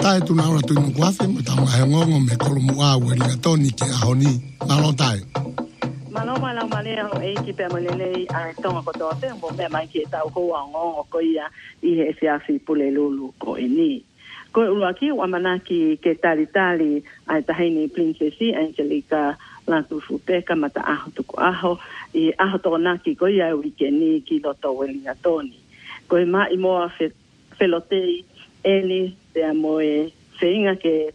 tai tu na ora tu no kwafe mo tama he ngongo me kolo mo a we nga toni ke a honi malo tai maloma la maleo e ki pe molele a tonga ko to te mo me mai ki ta ko a ngongo ko ia I he se afi pule lulu ko eni ko uaki wa manaki ke tali ai tahini princesi Angelica la tu fupe ka mata aho tu ko aho I aho to naki ko ia weekend ki loto welinga toni ko ma I mo fe felotei ele te amoe feinga ke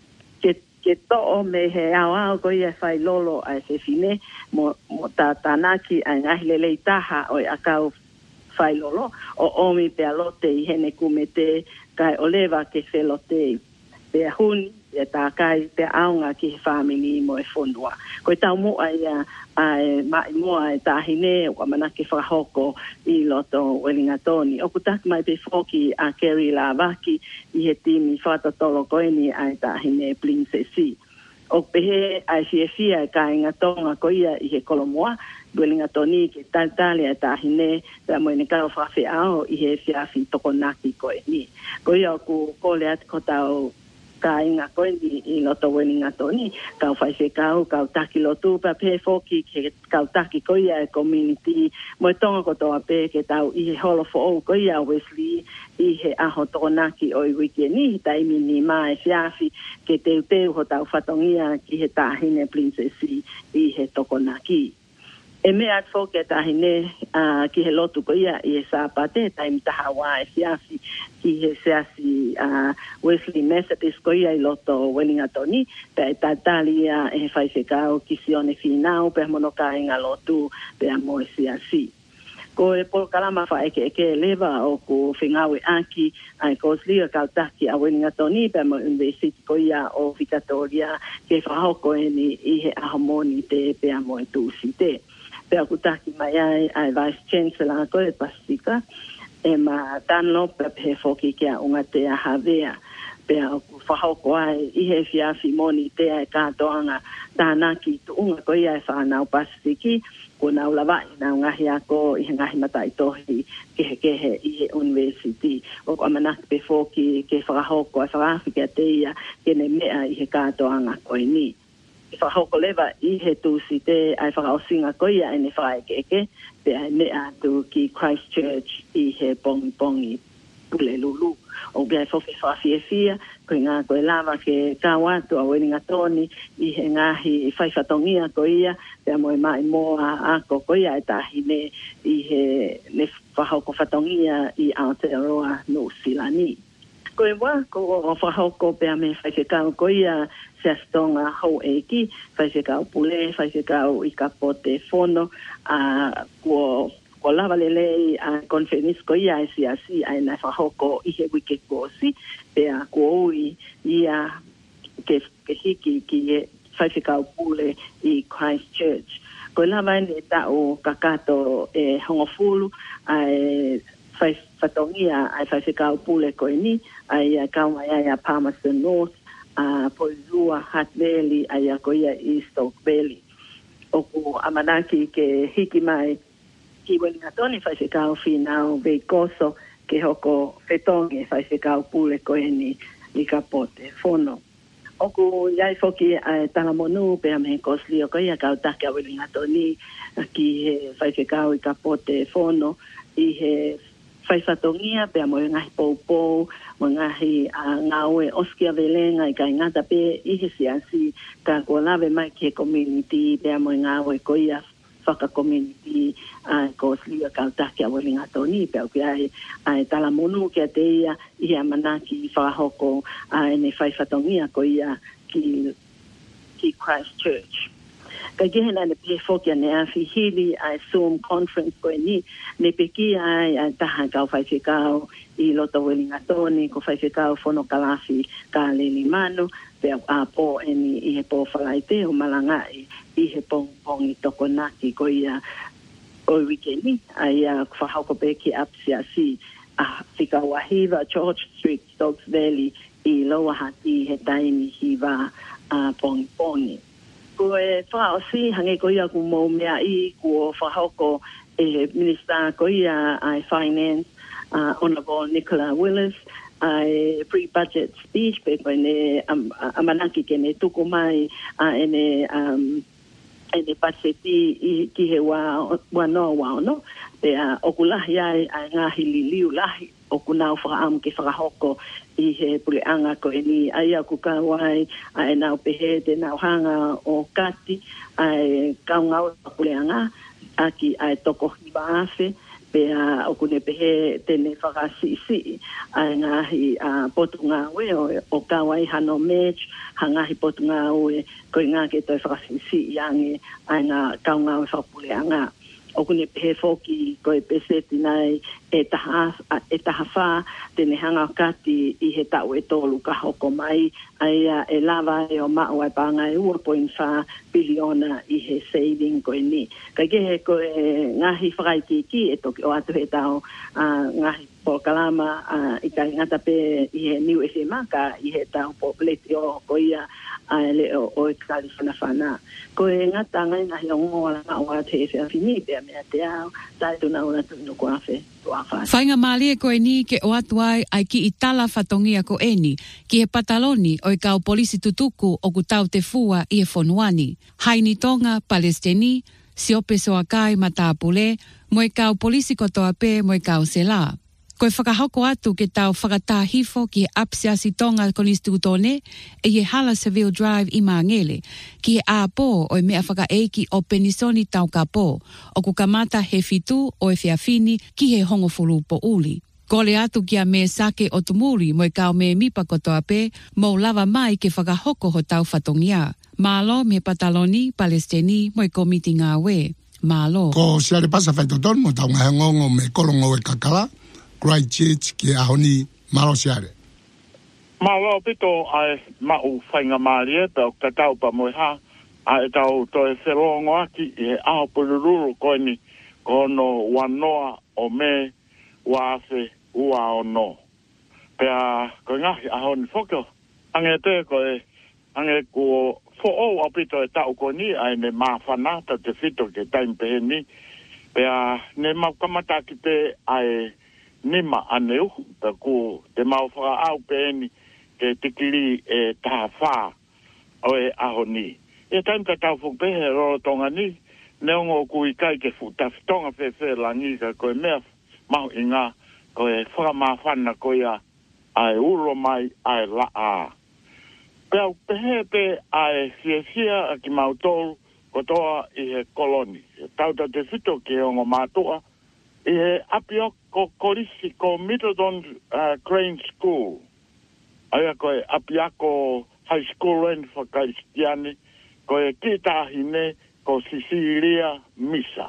to me he awa ko ia fai lolo ai se fine mo tatanaki ai ngahi taha o akau fai lolo o omi pe alote I hene kumete kai oleva ke felote pe hun e ta kai te aunga ki family mo e fonua ko tau mo ai mai mo ai tahine o manake whakahoko I loto Wellingtoni o kutaki mai pe foki a Kerry Lavaki I he timi whatatolo koeni ai tahine princesi o pehe ai fia ka inga tonga ko ia I he kolomoa Wellingtoni ke tali ai tahine te mo ni ka whawhi ao I he fiafi tokonaki koeni ko ia ku kole at ko tau ka inga koeni I loto Wellingtoni ka whai se kau taki lotu pa pe foki ke kau taki ko ia e community mo tonga ko toa pe ke tau I he holo fo ko ia Wesley I he aho tokonaki o I wikeni taimi ni mai fiafi ke te ho tau whatongia ki he tahine princesi I he tokonaki e me at fo ke tahine ki he lotu ko ia I he sapate taimi taha wa e fiafi ki he seasi Wesley Methodist ko ia I loto Wellingtoni pe tatalia e fai se kau ki sione finau pe mono ka inga lotu pe amo seasi ko e por kalama fa eke leva o ko fingawe aki ai ko slia ka taki a Wellingtoni pe mo university ko ia o Victoria ke fa ho ko ni I he harmoni te pe amo tu site pe ku taki mai ai vice chancellor ko e pasika e ma tano pe foki ke unga te a havea pe ku fa ho ko ai I he fiafi moni te ai ka toanga tanaki tu unga ko ia fa na pasiki ko na ulava na ngahi ako I ngahi matai tohi ke I he university o amana pe foki ke fa ho ko fa Africa te ia ke ne mea I he ka toanga ko ni fa ho ko leva I he tu site ai fa o singa ko ia ne fa ke pe mea tu ki Christchurch I he pongi pule lulu o bia fofi fa fia ko nga ko lava ke kawa to a Wellingtoni I he ngahi fai fatongia ko ia pe mo mai mo a ko ia tahine I he ne fa ko fatongia I Aotearoa no Silani ko wa ko fa ko pe me fai ke ko ia se stonga ho eki fai se ka pule fai se ka I kapote fono a ko lava lele a conference ko ia si ai na fa ko I he wiki ko si pe a ko ia ke hiki ki fai se ka pule I Christchurch ko lava ni ta o kakato e hongofulu ai fai fatongia ai fai se ka pule ko ni ai ka mai ai Palmerston North a Poizua Hat Valley ai ko ia East Oak Valley o ko amanaki ke hiki mai ki Wellingtoni fai se kau finau be koso ke hoko fetonge fai se kau pule ko ni I kapote fono oku yai foki talamonu pe ame kosli o ko ia kau take a Wellingtoni ki fai se kau I kapote fono I he fai fatongia pe amo ngahi pou mo ngahi ngawe oskia velenga I ka ngata pe I he siasi ka ko lave mai ke community pe amo ngawe ko ia whaka community ko slia ka take a Wellingtoni pe au ai talamonu ke te ia I manaki whahoko ne whai whatongia ko ia ki Christchurch ka gehena ne pe foki ne afi hili ai Zoom conference ko ni ne peki ai taha ka whai whekau I loto Wellingtoni ko whai whekau fono kalafi ka leli manu pe a po eni I he po whalaite o malangai I he pongi tokonaki ko ia o wikeni ai whahauko peki apsiasi a whika wahiva George Street Stokes Valley I loa hati he taimi hiva pongi ko e whaosi hange ko ia ku mou mea I ko whahauko minister ko ia I finance Honorable Nicola Willis ai pre-budget speech pe ko ne amanaki ke ne tuku mai ene paseti ki he wa no pe okulahi ai nga hililiu lahi okuna fra am ke fra hoko I he pule anga ko eni ai aku ka wai ai na pe he te na hanga o kati ai ka ngau pule anga aki ai toko hibafe pe okune pe he te ne fra si ai nga hi potunga we o ka wai hano match hanga hi potunga we ko nga ke to fra si yangi ai nga ka ngau fra pule anga okune pe foki ko peseti nai etahafa tene hanga kati I he tau e tolu ka hoko mai ai e lava e o mao ai panga e 1.5 biliona I he saving ko ni ka ke he ko ngahi whakaiti ki e toki o atu he tau ngahi po kalama I ka ngata pe I he New FM ka I he tau po leti o ko ia le o e kali whanawhana ko e ngata ngai ngahi o ngoa la o atu he whiawhini pe mea te au tai tuna una tunu ko awhe Whainga malie koe ni ke o atu ai ki I tala whatongia ko eni, ki he pataloni o I kau polisi tutuku o ku tau te fua I he whonuani. Haini tonga, Palestini, siope soakai matapule, mo I kau polisi kotoa pe mo I kau sela. Koe whakahoko atu ke tau whakatahifo ki he apsiasi tonga konistutone e he hala Seville Drive I Mangele, ki he āpō o mea whakaeiki o penisoni tau ka pō, o ku kamata he fitu o e whiawhini ki he hongofuru po uli. Kole atu ki a me sake o tumuri mo I kau me mipa kotoa pe, mo lava mai ke whakahoko ho tau whatongia. Malo me pataloni, Palestini, mo I komiti ngā we. Malo. Ko siare pasa whaitoton mo tau ngahe ngongo me kolongo e kakala, Christchurch ki ahoni malo siare. Malo pito ai mau whainga maria tau tatau pa moiha ai tau to e wherongo aki I he aho purururu koe ni kono wanoa o me waase ua o no. Pea koe ngahi ahoni whoko ange te koe ange ko fo'o apito e tau koe ni ai ne mawhana ta te whito ke taim pehe ni pea ne mau kamata ki te ai nima aneu, ta ku te mau whaka au pēni ke tikiri e taha whā o e ahoni. E taim ka tau whukpehe roro tonga ni, neongo ku I kai ke whutawhitonga whewhe langi ka koe mea mahu I ngā koe whakamawhana koe ai uro mai ai la a. Pea pehe pe ai whiawhia a ki mau tolu kotoa I he koloni. Tauta te whito ke ongo mātua, I he apiako korisi ko Middleton Crane School. Aia koe apiako high school ren whakaristiani, koe kitahine ko Sicilia Misa.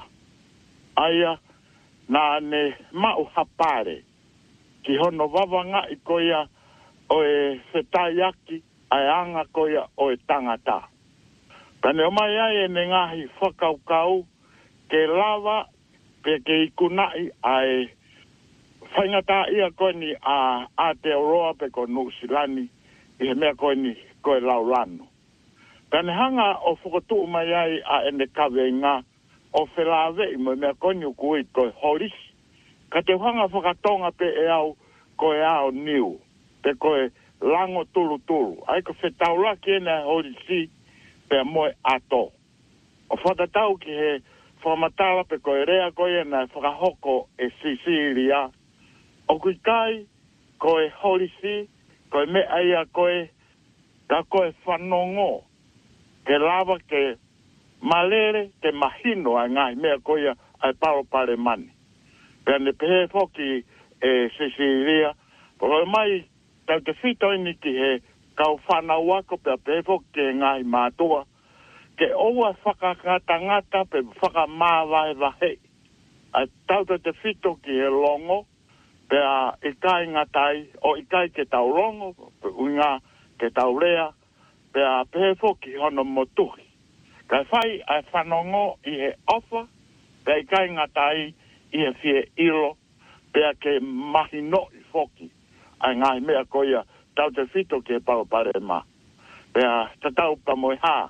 Aia nā ne mau hapare, ki hono wawanga I koea o e whetaiaki ai anga koea o e tangata. Kane o mai ai ne ngahi whakaukau ke lava pe ke ikunai ai whaingata ia koe ni a Aotearoa pe ko Nusilani I he mea koe ni koe laulano. Kane hanga o whakotuu mai ai a ene kawe ngā o whelawe I mo mea koe ni ukui koe horis. Ka te hanga whakatonga pe e au koe ao niu pe koe lango tulu tulu. Ai ko whetaula ki ene horisi pe moe ato. O whatatau ki he whamatala pe koe rea koe na whakahoko e Sicilia. O kui kai, koe horisi, koe mea ia koe, ka koe whanongo, ke lava ke malere, ke mahino a ngai mea koe ai paro pare mani. Pea ne pehe foki e Sicilia, koe mai tau te whito ini ki he kau whanau ako pea pehe foki ke ngai mātua, ke oua whakakatangata pe whakamāwae wahe. Ai tauta te whito ki he longo, pea I kai ngatai, o I kai ke tau longo, pe unga ke tau rea, pea pehe foki hono motuhi. Kai whai ai whanongo I he ofa, pea I kai ngatai I he fie ilo, pea ke mahino I foki. Ai ngai mea koia, tau te whito ki he pao pare ma. Pea tatau pa moi haa,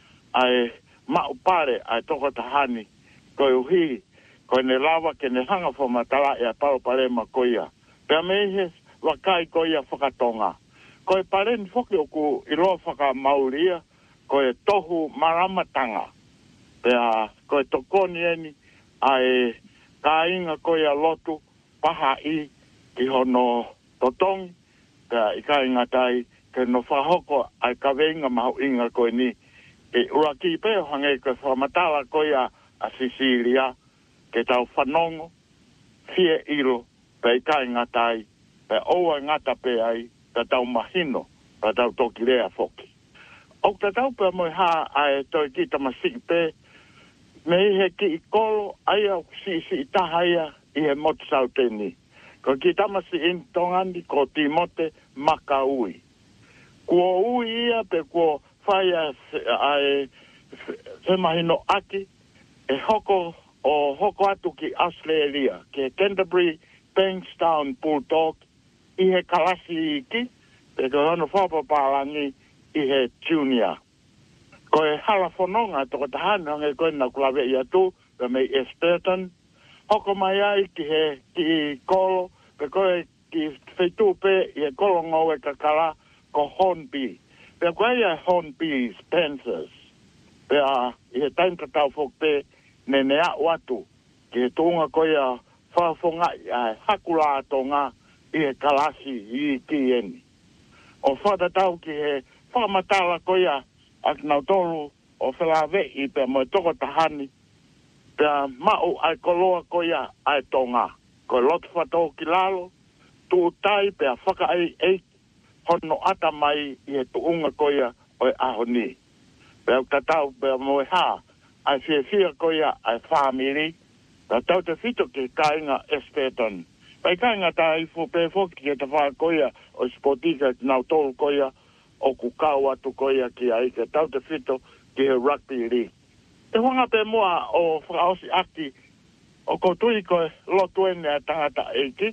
ai mau pare ai toko tahani koe uhi koe ne lava ke ne hanga whamatala e a paro pare ma koia. Pea me he wakai ko ia whakatonga. Ko e pareni whoki o ku i roa whakamauria, ko e tohu maramatanga. Pea ko e tokoni eni ai ka inga ko ia lotu paha i ki hono totongi. Pea i ka inga tai ke no whahoko ai ka venga mahu inga ko ni. E ura ki peo hange ko whamatala ko ia a Sicilia ke tau whanongo, fie ilo, pe i ka inga tai, pe oa ngata pe ai, ta tau mahino, ta tau toki rea foki. O ta tau pe moi ha ai toi ki tamasiki pe, me ihe ki i kolo, ai au si taha ia, i he motu sau teni. Ko ki tamasi in tongani, ko Timote maka ui. Kua ui ia pe kua whai ai se mahino aki, e hoko atu ki Australia, ke Canterbury Bankstown Bulldog, i he kalasi iki, pe ko hono whapapalangi i he junior. Ko e hala whanonga toko tahana nge koe na kulawe i atu, pe mei Esperton, hoko mai ai ki kolo, pe koe ki whaitu pe i he kolo ngoe kakala ko Hornby. Pe koe ia Hornby Spencers, pe i he taimtatau fok pe, ne nea watu, ki he tōnga koia whawhonga hakula atonga i he kalasi i ki eni. O whatatau ki he whamatala koia ak nau tolu o whelawe i pe moe toko tahani, pe mau ai koloa koia ai tonga. Ko lotu whatau ki lalo, tu tai pe whaka ai hono ata mai i he tuunga koia o e ahoni. Pe au tatau pe moe haa, ai fia koia ai family, ta tau te fito ke kainga Esperton. Pai kainga ta i fupe foki ke ta wha koia o sportika nau tolu koia o kukau atu koia ki ai ke tau te fito ki he rugby league. Te whanga pe mua o whakaosi aki o kotui koe lotu ene a tangata eiki,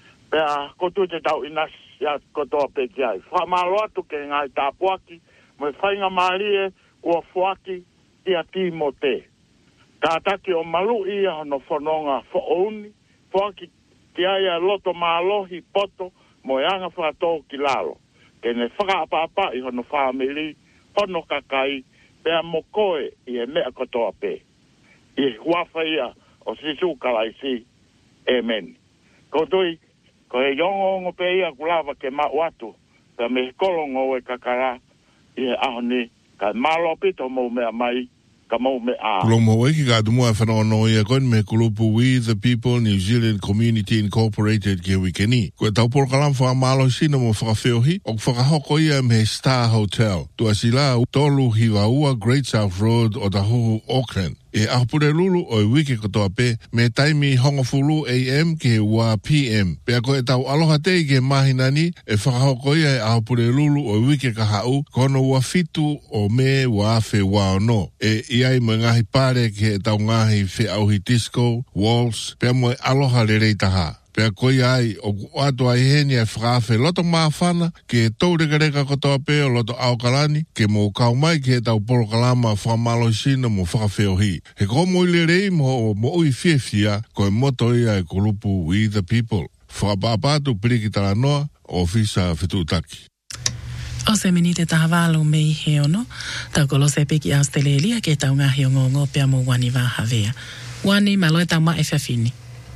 pea kotui te tau inasi a kotoa pe ki ai. Whamalo atu ke ngai tāpuaki, mo whainga maarie kua fuaki ia Timote. Tātaki o malu ia hono whanonga whaouni, whaki ki aia loto maalohi poto mo eanga whakatō ki lalo. Kene whakaapapa i hono whamiri, hono kakai, pea mo koe i e mea kotoa pe. I huafa ia o sisu kalaisi. Amen. Kotui, ko e yongo pe ia kulawa ke mau atu, pea me kolongo e kakara i e ahoni, ka malo pito mo mea mai, ka mo me a. Kulomo weki ka atumua whanono ia koen me kulupu We the People New Zealand Community Incorporated ki wikeni. Koe tau porkalam whakamalo sina mo whakawheohi, o whakahoko ia me Star Hotel. Tua sila tolu hiwaua Great South Road o Tahuhu Auckland. E ahupure lulu o wiki kotoa pe me taimi hongofulu AM ke wa PM. Pea koe tau aloha tei ke mahinani e whakahoko ia e ahupure lulu o wiki ka hau kono wa fitu o me wa afe wa ono. E iai mo ngahi pare ke tau ngahi whi auhi disco, waltz, pea mo aloha le reitaha. Pea koi ai o ato ai heni ai whakawhe loto maafana ke taurekareka kotoa pe o loto aukalani ke mo kau mai ke tau porokalama whamalo sina mo whakawheohi. He komo i le rei mo ui whiawhia ko e moto ia e kulupu We the People. Whakapapatu piriki tala noa o fisa whetutaki. O se minite taha wālo mei he ono, tau kolo se peki Australia ke tau ngahi o ngongo pea mo wani wāhawea. Wani malo e tau ma e whiawhini.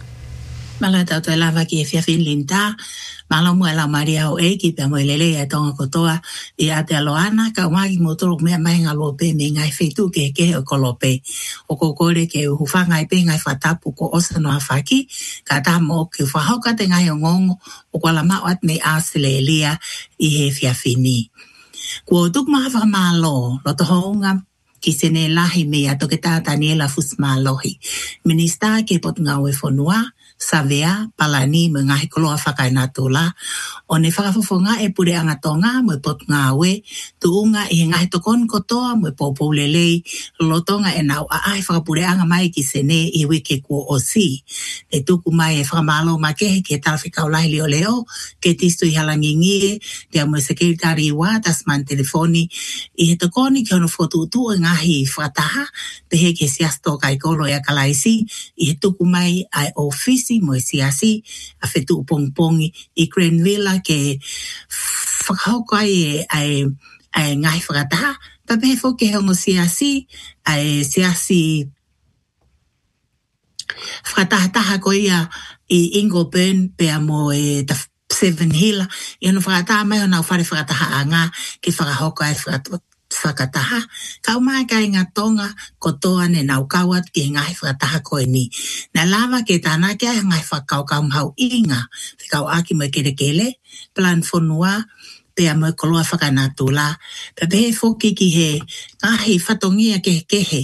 Mala tau te lava ki e whiawhin linta, malo mua lau maria o eiki pia mo lele e tonga kotoa i ate aloana ka wagi motoro mea mai ngā lope me ngai whetu ke o kolope. O kokore ke uhufanga i pe ngai whatapu ko osa no hawhaki, ka tā mo ke whahoka te ngai o ngongo o kwa la mawat me Australia i he whiawhini. Kua tuk maha whakamalo, loto hounga ki sene lahi me ato ke tā Daniela Fusmalohi. Minista ke pot ngau e whanua, Savea, Palani, me ngahi koloa whakainatu la. O ne whakafofonga e pure angatonga, mo pot ngawe, tuunga i ngahi tokon kotoa, mo popo lelei, lotonga e nau a ai whakapure anga mai ki sene i wike kua o si. E tuku mai e whakamalo ma kehe ke talawhikau lahi leo leo, ke tistu i halangi ngie, te amo e sekretari wa, tasman telefoni, i he tokoni ke ono fotutu e ngahi whakataha, te he ke siasto kai kolo e kalaisi, i he tuku mai ai ofisi mo siasi a fetu pongpongi I Grenville ke whakahoko ai ngai whakataha pape fo ke hongo siasi ai siasi whakataha ko ia I Ingleburn pe mo the Seven Hill ia no whakataha mai ona whare whakataha anga ke whakahoko ai whakataha kau mai kai ngā tonga kotoa ne nau kawat ki ngai whakataha koe ni na lava ke tāna kia ngai whakau kau mhau inga kau aki mai kere kele plan whonua pea mo koloa whakanatula pepe foki ki he ngahi whatongia ke kehe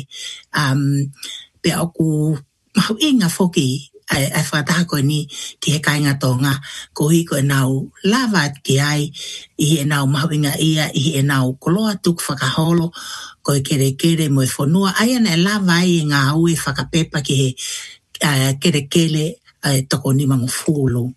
pea oku mhau inga foki ai whakataha koe ni ki he kai ngā tonga ko hi koe nau lava ki ai I he nau mahuinga ia I he nau koloa tuk whakaholo koe kere mo whonua ai ana lava ai ngā ue whakapepa ki he kere toko ni mango fulu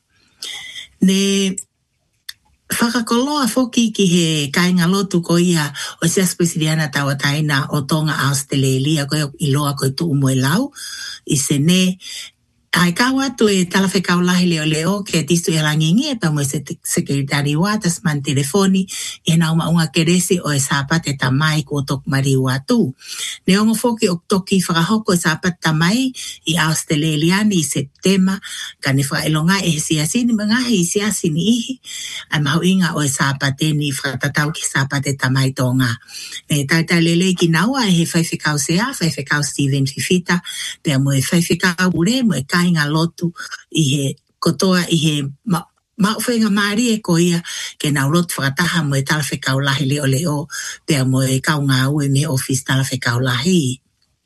ne whakakoloa foki ki he kai ngā lotu ko ia o sia spesiliana tawa taina o tonga Australia koe iloa koe tu umoe lau I sene ai kawa tu tala whekau lahi leo ke tistu e langingi pa mo sekretari wa tasman telefoni e nau maunga keresi o sapate tamai ko tok mari watu. Ne ongo foki o toki whakahoko sapate tamai I Australia ni September ka ni whaelonga e siasini mga hi siasini ihi ai mahu inga o sapate ni whakatatau ki sapate tamai tonga. Ne taitai lele ki naua e he whaiwhekau sea, whaiwhekau Stephen Fifita pe mo e whaiwhekau ure mo e ngā lotu I he kotoa I he mawhenga maari e ko ia ke nau lotu whakataha mo e tala whekau lahi leo pea mo e kau ngā ue me office tala whekau lahi.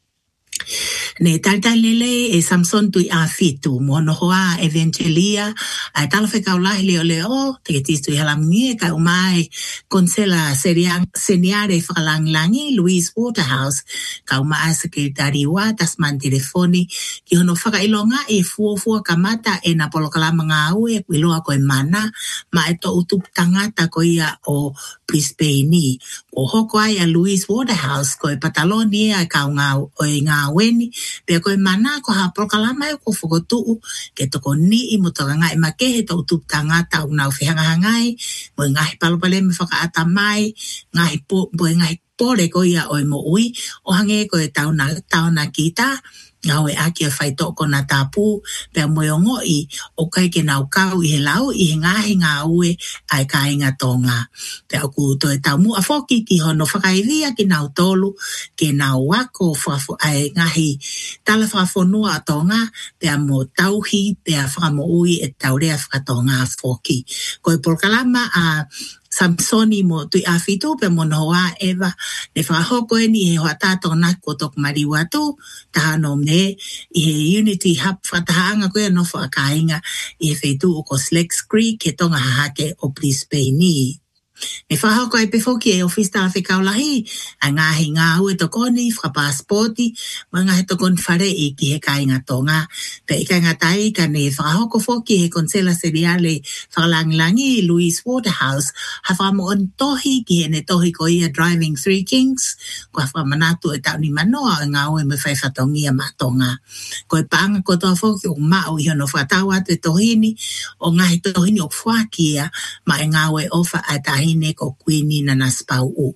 Ne taitai lele e Samson tui a fitu mo nohoa Evangelia ai tala whekau lahi leo te ke tistu I halamngie ka umai konsela seniare whakalanglangi Louise Waterhouse ka umai sekretari wa tasman telefoni ki hono whakailonga e fuofua kamata e na polokalama ngā ue wiloa koe mana ma e to utup tangata ko ia o Brisbane o hoko ai a Louise Waterhouse koe pataloni e ka ngā weni pia koe mana ko ha polokalama e ko whakotuu ke toko ni I motoka ngai makehe to utup tangata o nau whihangahangai mo ngahi palopale me whakaata mai ngahi pore ko ia o mo ui o hange ko e tauna kita ngau e aki e whaito ko na tapu pia mo ngoi o kai ke nau kau I he lau I he ngahi ngā ue ai ka inga tonga pia ku to e tau mua foki ki hono whakaivia ki nau tolu ke nau wako ai ngahi tala whakafonua tonga pia mo tauhi pia whakamo ui e taurea whakatonga foki ko e porkalama a Samsoni mo tui afitu pe mo noa eva ne whahoko e ni he hoa tātou nako tok mariwatu tahano me I he Unity Hub whatahanga koe no whakainga I he whetu o ko Slecks Creek ke tonga hahake o Brisbane. Me whahoko e pefoki e office tala whekau lahi a ngahi ngā hue tokoni whakapaspoti ma ngahi tokon whare I ki he kainga tonga pe I kainga tai ka ne whahoko foki he konsela seriale whakalangilangi Louise Waterhouse ha whamo on tohi ki he ne tohi ko ia Driving Three Kings ko whamanatu e tau ni manoa o ngā hue me whaifatongia ma tonga ko e paanga ko toa foki o mao I hono whatawa te tohini o ngahi tohini o whakia ma e ngā hue ofa a tahine ko kuini na naspau u.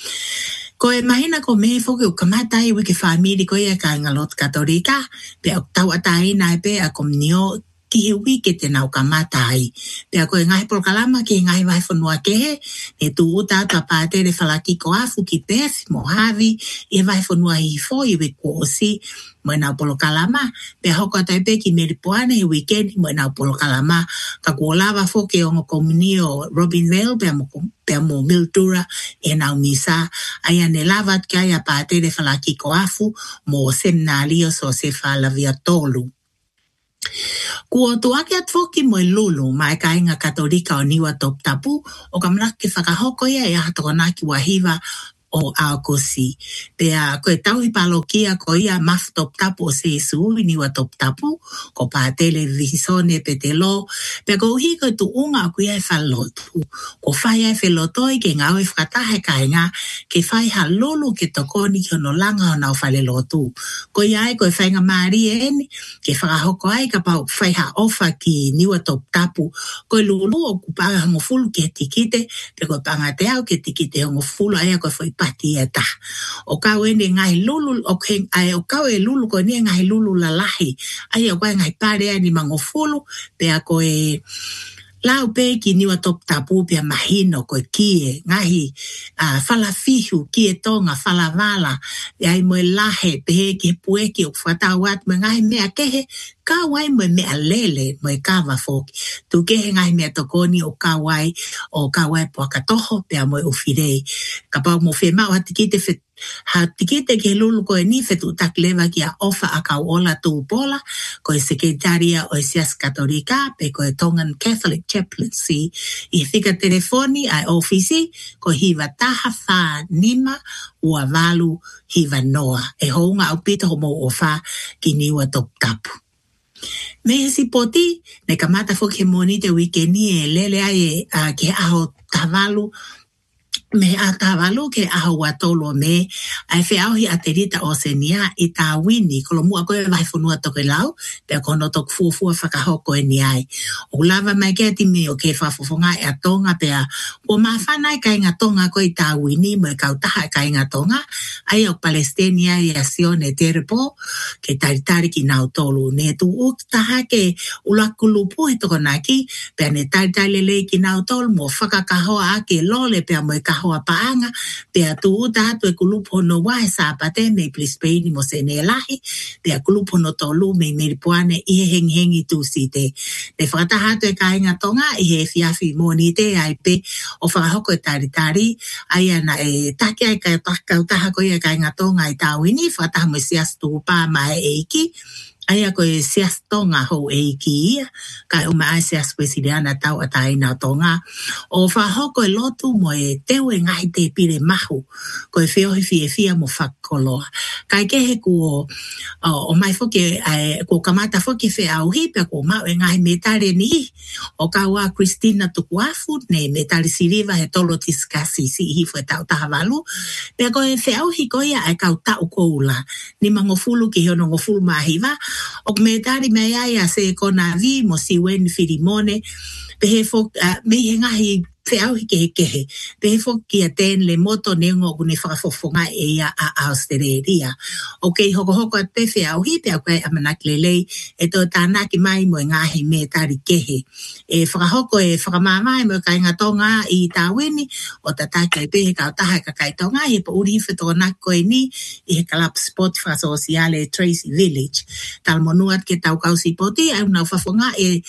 Ko e mahina ko me foki o kamatai wiki whamiri ko ia ka ngalot katorika pe o tau ataina e pe a komnio ki he wiki te nau kamatai. Pe a ko e ngahi polkalama ki e ngahi vai whanua kehe e tu uta ata pātere whalaki ko afu ki Beth Mojave e vai whanua hi fo I wiko o si mo nau polokalama pe hoko atai pe ki meripoane he weekend mo nau polokalama ka kuolava foki o komunio Robinvale pe mo Mildura e nau misa aia ne lavat ki aia pātere whalaki ko afu mo semnalio so se whalavia tolu. Kua tuake at foki mo lulu mai ka inga katolika o niwa top tapu o kamnaki whakahoko ia e hatokonaki wahiva o Aokosi. Pea koe tau hi palokia ko ia maf top tapu o se suui niwa top tapu, ko pa televisone pe te lo, pea ko uhi ko tu unga ku ia e whalotu. Ko whai e whelotoi ke ngau e whakatahe kainga, ke whai ha lulu ke tokoni ki ono langa o nau whale lotu. Ko ia e koe whainga maari e eni, ke whakahoko ai ka pau whai ha ofa ki niwa top tapu, koe lulu o kupanga hango fulu ke tikite, pe koe panga te au ke tikite hango fulu aia koe whai pati e ta. O kau ene ngai lulu, o kau e lulu koe ni ngai lulu la lahi, aia koe ngai pare ani mango fulu, pea koe lau pe ki niwa top tapu pia mahino koe kie, ngahi falafihu, kie tonga, falavala, ai moe lahe, pehe ki pueki o whatau at, me ngahi mea kehe, kawai moe mea lele, moe kawa foki. Tu kehe ngahi mea tokoni o kawai puakatoho, pia moe ufirei. Kapau mo whemau hatikite ha tikite ke lulu koe ni fetu tak leva ki a ofa a kau ola tu pola, koe sekretaria o Esias Katolika, pe koe Tongan Catholic Chaplaincy, i whika telefoni ai ofisi, koe hiva taha wha nima ua walu hiva noa. E hounga au pita homo o wha ki niwa top tapu. Me si poti, ne kamata foke moni te wikeni e lele ai ke aho tavalu, me a tavalu ke aho watolo me ai fe au hi aterita o senia i ta wini kolo mua koe vai fonua toke lau pe kono tok fuafua whakahoko e ni ai o lava mai ke timi o ke whafofonga e a tonga pe a o mawhanai ka inga tonga koe i ta wini mo e kautaha ka inga tonga ai o Palestina i a Sione Terepo ke taritari ki nau tolu ne tu uktaha ke ulakulupu he toko naki pe ne taritari lele ki nau tolu mo whakakahoa ake lole pe a mo e hoa paanga, pe a tu uta hatu e kulupo no wae sa apate me Brisbane mo se ne lahi, pe a kulupo no tolu me meripuane i he hengi tu si te. Ne whakata hatu e kainga tonga i he fiafi mo ni te ai pe o whakahoko e taritari, ai ana e take ai ka kautaha ko i e kainga tonga i tawini, whakataha mo sias tu pa mai eiki, aia koe sias tonga hou e ki ia, kai o mai sias presiriana tau atai na tonga. O whahoko e lotu mo e teu e ngai te pire mahu, koe whiohi fia mo whakoloa. Kai kehe ko o mai foke, ko kamata foke whi au hipe, ko mau e ngai metare ni, o kaua Christina Tukuafu, ne metare siriva he tolo tiskasi si hifo e tau tahavalu, pe koe whi au hiko ia e kau tau koula, ni mangofulu ki hono ngofulu mahiva, o me tari me ia se kona vi mo si wen firimone pe he fo me ngahi fe au kehe pe he fo ki aten le moto nengo kuni whakafofonga e ia a Australia o kei hoko te fe au hi pe au amanakilelei e to tānaki mai mo ngahi me tari kehe e whakahoko e whakamamai mo kainga tonga i tāweni o tatake pe he kautaha ka kai tonga he po uri whetoko nako e ni i he kalap spot whasosiale Tracy Village talmonuat ke tau kausi poti au nau whafonga e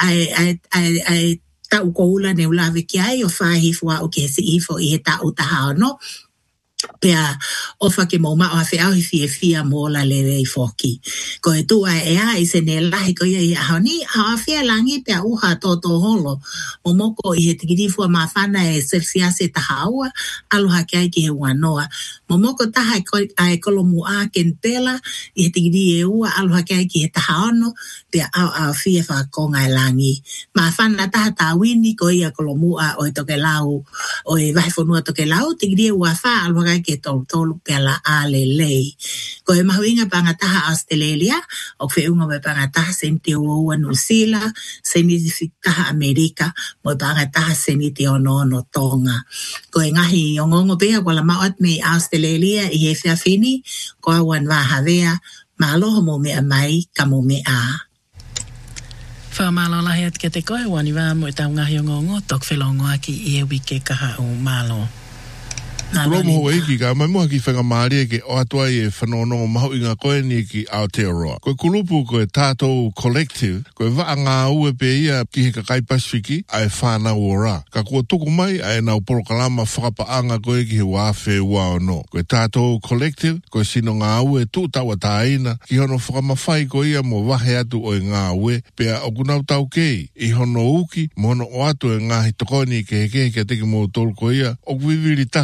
tau koula ne ulawe ki ai o whahifua o ke si ifo i he tau taha no pea ofa ke mo ma o fe au fia mo la le foki ko e tu ai i se ne lahi ko ia hani a fia langi pe uha to holo o moko i he tikiri fu ma fana e selfia se tahaua aloha kai ki he wanoa mo moko taha ai kolomu a kentela i he tikiri e ua aloha kai ki he tahaono pe a fia fa konga langi ma fana taha tawini ko ia kolomu a o toke lau o e vai fonua toke lau tikiri ua fa aloha ke tolu pela ale lei. Ko e mahuinga pangataha Australia, o whiunga me pangataha senti o New Zealand, seniti taha Amerika, mo pangataha seniti o no Tonga. Ko e ngahi ongongo pea wala maot me Australia i he whiawhini, ko awan wahavea, maaloho mo mea mai ka mo mea. Whamalo lahi at ke te koe wani wā mo e tau ngahi ongongo, tok whelongo aki i e wike kaha o malo. Romo ho eiki ka mai moha ki whanga maari ke o atua i e whanonongo mahu i ngā koe ni ki Aotearoa. Koe kulupu koe tātou collective, koe waa ngā ue pe ia ki he kakai Pasifiki ai whānau ora. Ka kua tuku mai ai nau porokalama whakapaanga koe ki he wāwhe ua ono. Koe tātou collective, koe sino ngā ue tūtawa tāina ki hono whakamawhai ko ia mo wahe atu o ngā ue pea o kunau tau kei i hono uki mo hono o atu e ngāhi tokoni ke heke teki mo tolu ko ia o viviri taha.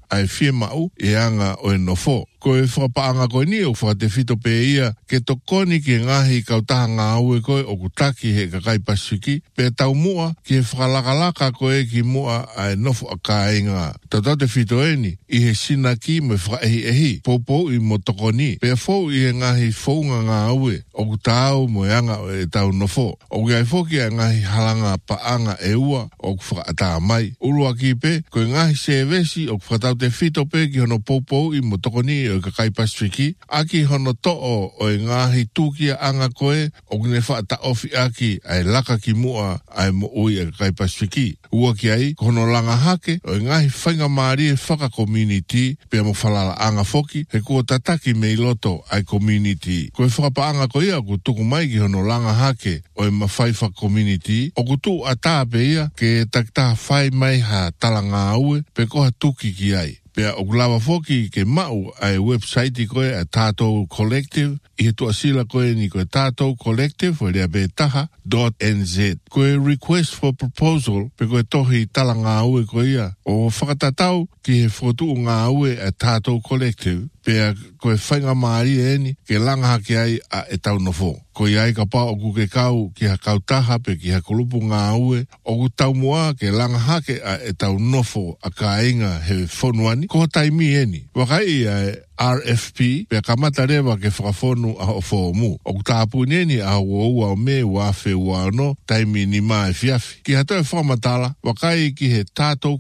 ai fie mau e anga o e nofo. Ko e whakapaanga koe ni o whakate whito pe ia ke tokoni ki ngahi kautaha ngā aue koe o kutaki he kakai pasiki pe tau mua ki he whakalakalaka koe ki mua ai nofo a kāinga. Tatau te whito eni i he sina ki me whakaehi popo i mo tokoni pe fau i he ngahi whaunga ngā aue o kutau mo anga o e tau nofo. O ki ai whoki a ngahi halanga paanga e ua o whakata mai. Urua ki pe koe ngahi se vesi o whakatau te whito pe ki hono popo i mo tokoni o kakai pasifiki, aki hono to'o o e ngahi tūkia anga koe, o kune whaata ofi aki ai laka ki mua ai mo ui a kakai pasifiki. Ua ki ai, hono langa hake, o e ngahi whainga maari e whaka community, pia mo whalala anga foki, he kua tataki me iloto ai community. Koe whakapa anga koe ia, ku tuku mai ki hono langa hake, o e mawhaifa community, o ku tu a tāpe ia, ke taktaha whai mai ha talanga aue, pe koha tuki ki ai. Pea o kulawa foki ke mau ai website koe a Tātou Collective, i he tuasila koe ni koe Tātou Collective, o rea be taha.nz. Koe request for proposal, pe koe tohi tala ngā ue koe ia. O whakatatau ki he whotu ngā ue a Tātou Collective, pea koe whainga maari eni ke langa hake ai a e tau nofo. Koe ai ka pā o kuke kau ki ha kautaha pe ki ha kulupu ngā ue, o ku tau mua ke langa hake a e tau nofo a ka inga he whonuani, ko taimi eni. Wakai a RFP, pe kamata rewa ke whakawhonu a o whomu. O ku tāpuni eni a ua o me wafe ua no, taimi ni mai fiafi. Ki hato e whamatala, wakai ki he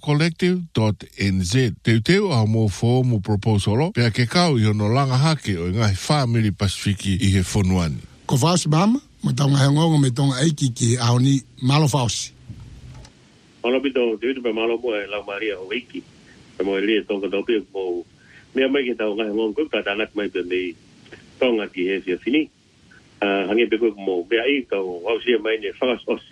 tatocollective.nz. Teu a mo whomu proposalo, pe ke kau i hono langa hake o ngahi Family Pasifiki i he whonuani. Ko whaosi mama, mo taunga he ngongo me tonga eiki ki aoni malo whaosi. Ono pito, te vitu pe malo mo e lau maria o eiki. Pe mo e lia tonga topi mo mea mai ki taunga he ngongo ka tanak mai pe mei tonga ki he fia fini. Hange pe koe mo mea i kau wausia mai ne whakas os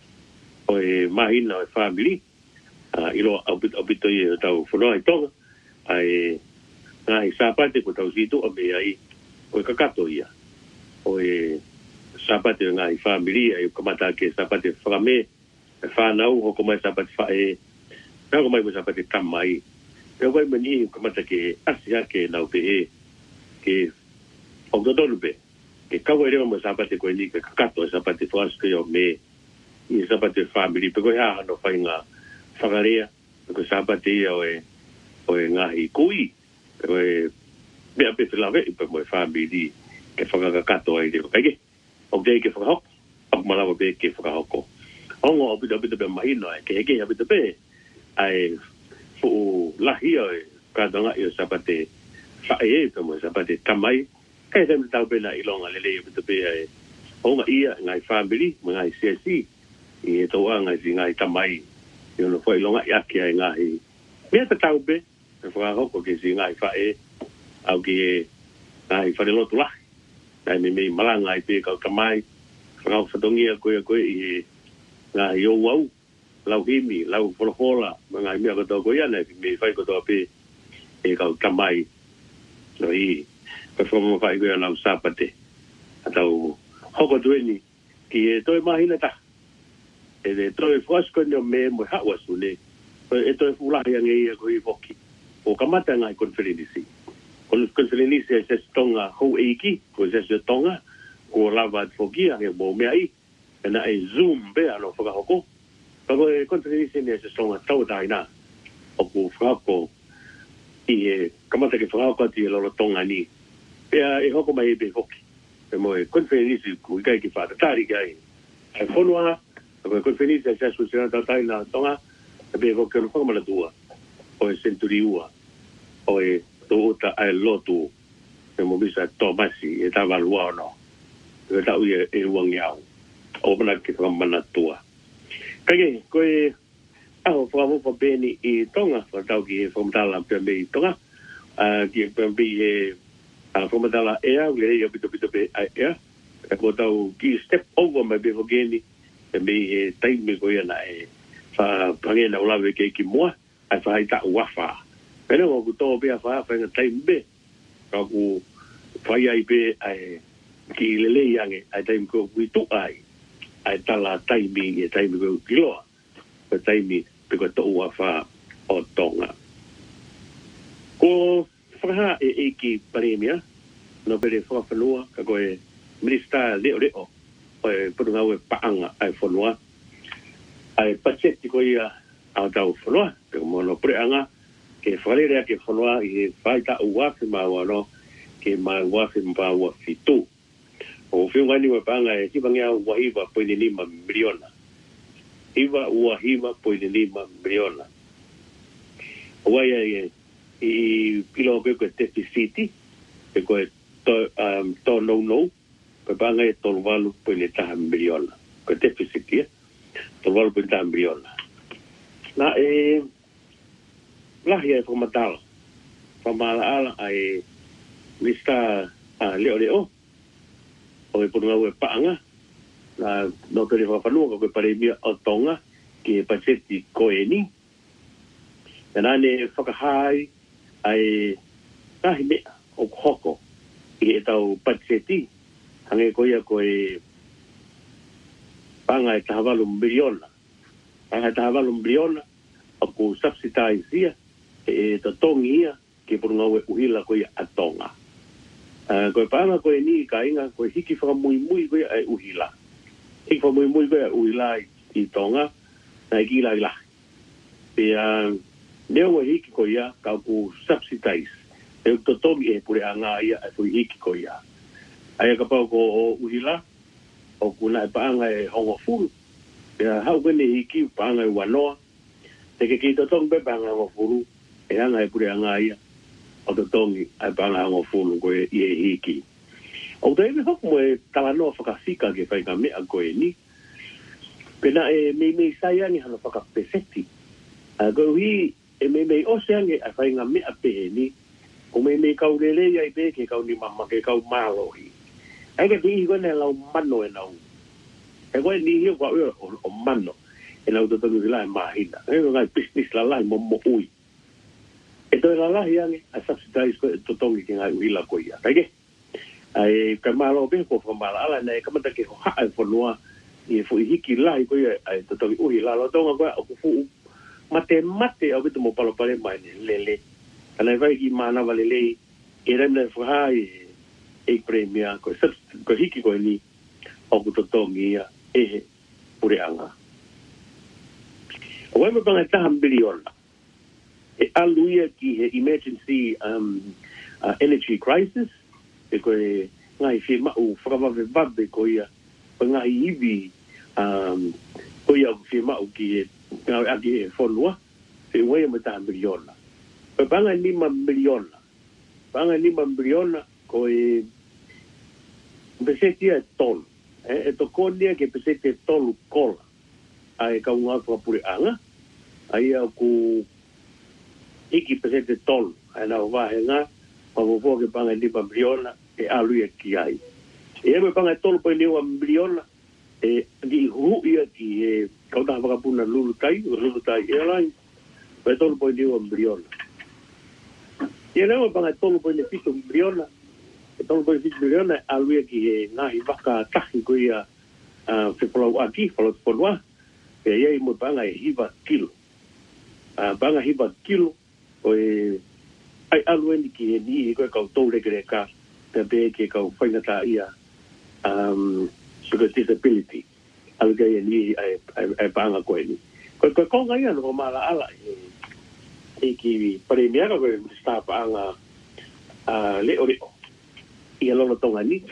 o e mahina o e family. Ilo au pito i e tau whanua i tonga. Ai ngahi sāpate ko tau situ o mea i o e kakato ia. O e sapate o ngai family ai kamata ke sapate whakame e whanau hoko mai sapate whae hoko mai mo sapate tamai e wai mani kamata ke asia ke nau pe e ke o dodolu pe ke kawa rewa mo sapate koe ni ke kakato e sapate whaske o me i sapate family pe koe haa no whainga whakarea pe koe sapate ia o e ngahi kui pe koe mea pe whilawe i pe mo e family ke whakakato ai reo kaike. O kei ke whakahoko, aku malawa pe ke whakahoko. Hongo o pita pe mahino ai, ke heke a pita pe, ai fu lahi o e kātonga i o sapate whae e pe mo sapate tamai, kei te tau pe na ilonga lele o pita pe ai, honga ia ngai family, ngai CSC, i e toa ngai tamai, i ono fo ilonga i aki ai ngai, mea te tau pe, ke whakahoko ke si ngai whae, au ki e ngai wharelotu lahi. Ai me malanga i pe kau tamai whakau whatongia koe i ngā i o wau lau himi, lau wholohola ngā i mea kotoa koe ana me whai kotoa pe e kau tamai no i ka whamama whai koe lau sāpate atau hoko tueni ki e toi mahina ta e toi whaskoni o me mo hawa sune e toi fulahi ange ia koe i woki o kamata ngā i konferenisi konferenisi e se tonga hou eiki, ko se tonga, ko lava fokia, e mo mea i, e na e zoom bea no whakahoko. Kako e konferenisi ne se tonga tau taina, o ko whakahoko, i e kamata ke whakahoko ati e lolo tonga ni. Pea e hoko mai e pe hoki. E mo e konferenisi ku i kai ki whatatari kai. E whonua, kako e konferenisi e se susina tau taina tonga, e pe hoki o whakamana tua, o e centuri ua, o e ota ai lotu e mo bisa Tomasi e tava luano e tau e wangiau o mana ke mana tua kage koe aho famo pa beni i tonga fa tau ki fomtala pe me tonga ki pe e fomtala e a le yo pito pe e ko tau ki step over me be fogeni e me time ko ia na e fa pangena ulave ke ki mo ai fa ita wafa pero o to be fa nga taimbe ka ku fai ai be ai ki lele yange ai taim ko witu ai tala taimi e taimi ko kilo pe taimi pe ko to wa fa o tonga Ko whakaha ki paremia, no pere whakawhanua, ka koe Minista leo, oe purungau paanga ai whanua. Ai pacheti ko ia au tau whanua, te mono preanga, ke whalerea ke whanua i whaita uwafi mawano, ke mai wafi mbawa fitu. O whiungani wa paanga e hivangia wahiva poini 5 miliona. Hiva uahiva poini 5 miliona. Oaia i pilo koe deficiti, e koe to no, koe paanga e tolwalu poini 3 miliona. Koe deficiti, tolwalu poini 3 miliona. Na lahi e whamatala. Whamala ai Mr. Leo. O e punungau e paanga. Na no pere whawhanua koe paremia o tonga ki e pacheti koe ni. Na nane whakahai ai nahi mea o hoko i e tau pacheti. Hange koia koe paanga e tahavalu miliona. Paanga e tahavalu miliona o ku subsidize ia e to tongi ia ki punungau e uhila koia a tonga. Koe paanga koe ni ka inga koe hiki whakamui koe e uhila. Hiki whakamui koe e uhila i tonga na i kila i lahi. Pea neo e hiki koe ia ka ku subsidize. E to tongi e pure anga ia e fui hiki koe ia. Aia ka pau ko o uhila o kuna e paanga e hongo furu. Pea hau kene hiki paanga e wanoa. Te ke ki to tongi pe paanga hongo furu e anga e pure anga ia. O te tongi ai panga hango fulu koe i e hiki. O te ewe hoku mo e talanoa whakawhika ke whaika mea koe ni. Pena e mei saiangi hana whakapeseti. Koe hi e mei oseangi ai whainga mea pehe ni. O mei kau lele ai pe ke kau ni mama ke kau mālohi. Ai ke tihi koe ne lau mano e nau. E koe ni hio kwa ue o mano. E nau totongi vilai mahina. E koe ngai business la lai mo ui. E toi la lahi ange, a subsidize koe to tongi ki ngai uhila koe ia. Taike? Ai ka malo pe ko whamala ala na e kamata ke ho haa e whanua i e fui hiki lahi koe ai to tongi uhila. Lo tonga koe o kufu mate au kitu mo palopare mai ne lele. Kana e vai ki manawa lele e remna e whaha e premia koe hiki koe ni o kuto tongi ia e pure anga. O wai me panga taha miliona. E aluia ki he emergency energy crisis e koe ngai whi mau whakawawewave ko ia koe ngai iwi ko ia whi mau ki he ngau aki e whonua e wai me taha miliona koe panga 5 miliona koe peseti e tolu e to konia ke peseti e tolu kola ai kaunga whakapure anga ai au ku iki pesete tolu, ai nao wahenga, mawofo ke panga 5 miliona, e alu ia ki ai. E eme panga tolu pa 5 miliona, e di hu ia ki e kauta whakapuna Lulu Tai Airlines, pa tolu pa 5 miliona. E eme panga tolu pa 7 miliona, e tolu pa 7 miliona, alu ia ki e ngahi waka tahi ko ia whiwhalau aki, whalau tuponua, e iei mo panga e hiva kilo. Panga hiva kilo, o e ai alueni ki e ni e koe kau tau rekere ka te pe ke kau whaingata ia sugar disability alu kai e ni ai panga koe ni koe konga ia no mala ala e ki pare miaka koe sta panga leo ia lona tonga ni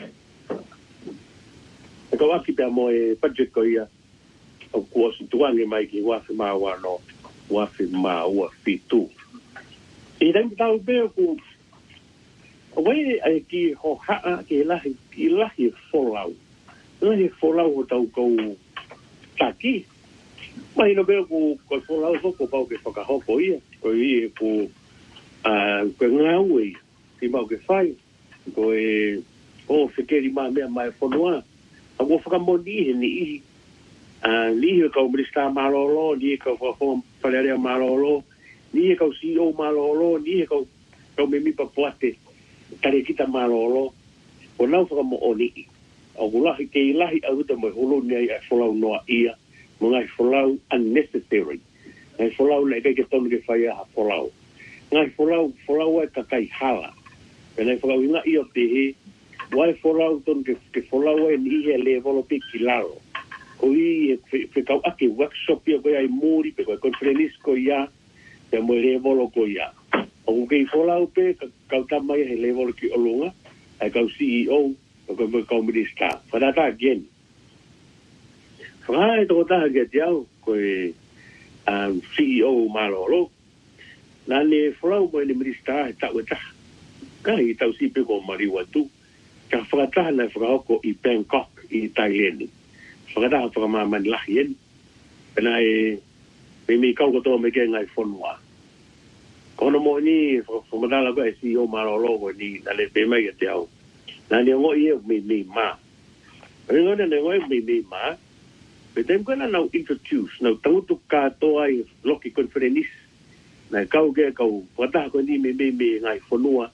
e kau aki pia mo e budget ko ia o kuosi tuange mai ki wafi maa wano wafi maa ua fitu e rei tau beo ku wai ai ki ho haa ki lahi folau o tau kou taki mai no beo ku ko folau hoko pau ke whakahoko ia ko i ku ko ngau e ki mau ke whai ko e whikeri mea mai whanua a ko whakamoni he ni ihi ni he kau Minista Malolo ni he kau whakahom whalearea Malolo ni e kau CEO malolo, ni e kau me mipa poate, tare kita malolo, o nau whaka mo o niki. O kulahi ke ilahi au ta mo holo ni ai wholau noa ia, mo ngai wholau unnecessary. Ngai wholau na e kai ke tonu ke whaia ha wholau. ngai folau e kakai hala. Pena folau inga i o te he, wai folau ton ke folau e ni he le volo pe kilaro. O i e kau ake workshop ia koe ai muri, pe koe konferenis ko ia, pe mo le volo ko ia. O kei folau pe, kau tamai he le volo ki olunga, ai kau CEO, o koe kau minister. Whanata again. Whangai toko taha kia te au, koe CEO Malolo. Nane folau mo ene minister he tau e taha. Kai tau sipe ko mariwa tu. Ka whakataha na whakahoko i Bangkok, i Thailand. Whakataha whakamamani lahi en. Pena me kau kotoa me kia ngai whonua. Kono mo ni, whamatala ko e CEO Malolo ko ni, nane pe mai ke te au. Nane ngo i e me ma. Pena ngone ngo e me ma. Pe tem kona nau introduce, nau tangutu katoa i loki konferenis. Nai kau ke kau whakataha ko ni me ngai whonua.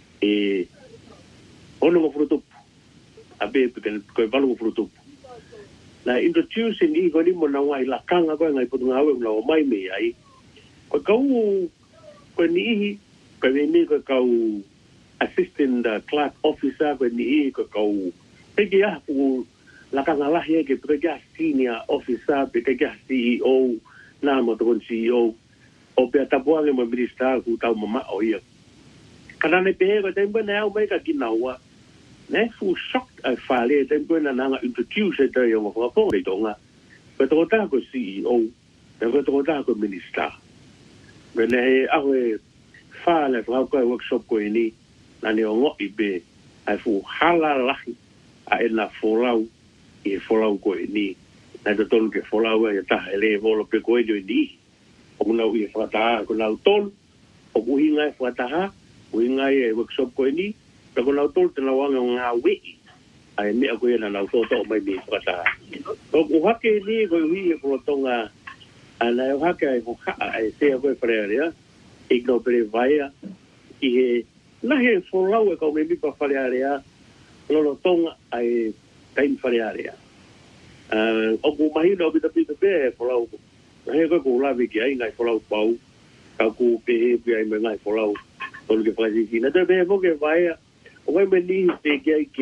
Ono mo frutupu. Abe koe walu mo frutupu. Na introduce ni ko ni mo na wai lakanga koe ngai putunga awe mla o mai me ai. Koe kau koe ni ihi, koe me koe kau assistant clerk officer, koe ni ihi koe kau peke ahu lakanga lahi eke peke ahu senior officer, peke ahu CEO, na mo tokon CEO. O pe atapuange mo minister ku tau mama o ia. Kana ne pe ko tempo na au mai ka kinaua. Ne fu shocked ai fale tempo na nga introduce te yo mo ko le tonga. Pe to ta ko CEO, pe to ta ko minister. Me ne awe fale fa ko workshop ko ni na ne ngo ibe ai fu hala lahi a ena folau e folau ko ni. Na to ton ke folau e ta ele volo pe ko ni. O kuna ui e whakataha, kuna au tolu, o kuhinga e whakataha, kuhinga e workshop koe ni, pe kuna au tolu tena wanga o ngā wei, a e mea koe na nau tōta o mai me whakataha. O kuhake ni koe hui e kurotonga, a na e hake ai hokaa e sea koe wharearea, igno pere vaea, i he, nahe wholau e kau me mipa wharearea, lolo tonga ai kain wharearea. O kumahina o bita pita pē e wholau ko. He koe ko lawe ki ai ngai wholau pau, kau ku pehe pi ai me ngai wholau, tolu ke whaisiki. Na te pehe moke vaea, o kai me nihi te ki ai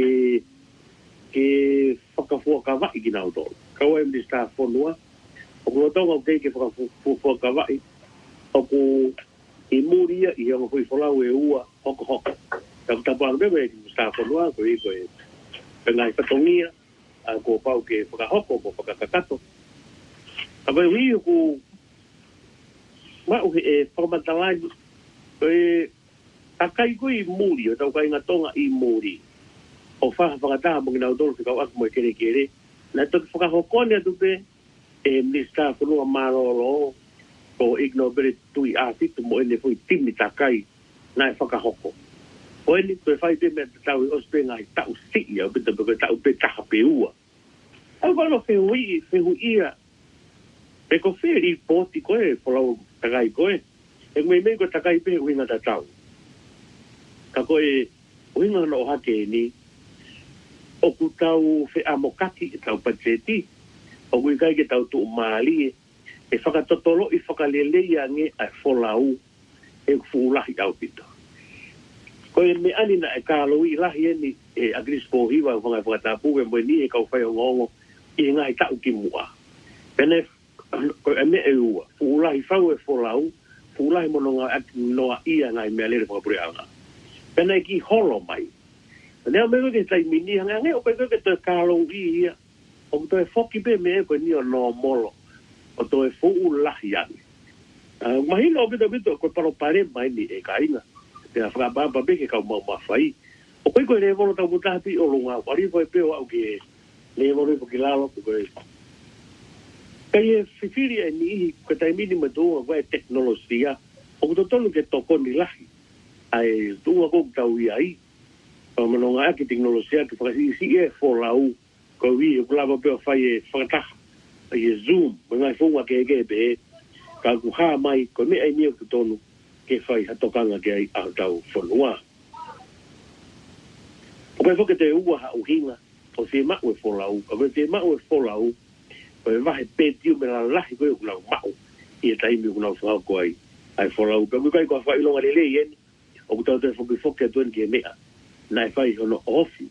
ke whakafua ka vai ki nau tolu. Kau ai mdi staa whonua, o ku rotonga o kei ke whakafua ka vai, o ku i muria i hanga hui wholau e ua, hoko. Kau tapuanga pepe e ki staa whonua, ko i koe pe ngai whatongia, ko pau ke whakahoko, ko whakakakato. Abai hui ku mau he whakamantalani koe takai koe i muri o tau kai ngatonga i muri o whakataha mo ngina o tolu whikau aku mo e kere na toki whakahokone atu pe e minister whanua marolo ko igno bere tui ātitu mo ene fui timi takai na e whakahoko o ene koe whai pe mea tau i ospe ngai tau si'i au pita pe koe tau pe taha pe ua au kalo whehu ia pe ko wheri pōti koe, wholau takai koe. E mei koe takai pe uhinga ta tau. Ka koe uhinga no hake ni, o ku tau whe amokaki e tau pacheti, o kui kai ke tau tu maali e whakatotolo i whakalelea nge ai wholau e fuulahi au pito. Koe me anina e kālo i lahi eni e agrispo hiwa whangai whakatapu e moe ni e kau whai o ngongo i ngai tau ki mua. Pene ko e me e ua, fuulahi whau e wholau, fuulahi mononga ati noa ia ngai mea lere whakapureanga. Pena e ki holo mai. Nea me koe ke tai mini hanga, nge o koe ke te kālong i ia, o to e whoki pe me e koe ni o noa molo, o to e fuulahi ange. Mahina o bito koe paro pare mai ni e kainga, pena whakabamba be ke kau mau mawhai. O koe le volo tau mutahapi o lunga, wari koe peo au ke le volo i whakilalo, koe kai e whiwhiri e ni ihi, koe tai mini ma tuunga koe teknolosia, o kuto tonu ke toko ni lahi, ai tuunga kou tau i ai, o manonga ake teknolosia ki whakasi e wholau, koe wi e kulava peo whai e whakataha, e Zoom, mo ngai whunga ke eke pe, ka ku haa mai, koe me ai nio ki tonu, ke whai hatokanga ke ai au tau whanua. O koe whoke te ua ha uhinga, o te mau e wholau, o koe te mau e wholau, koe vahe pētiu me la lahi koe kunau mau, i e taimi kunau whakau koe ai, ai folau pe kai ko fa ilonga le yen o to te foki foki to en ke mea nai fai hono ofi